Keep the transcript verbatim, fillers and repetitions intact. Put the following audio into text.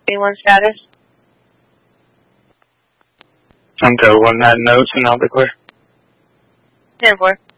B one status. I'm go on that note and I'll be clear. ten four.